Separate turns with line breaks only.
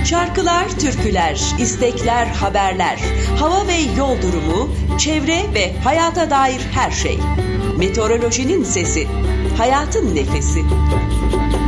Şarkılar, türküler, istekler, haberler, hava ve yol durumu, çevre ve hayata dair her şey. Meteorolojinin sesi, hayatın nefesi.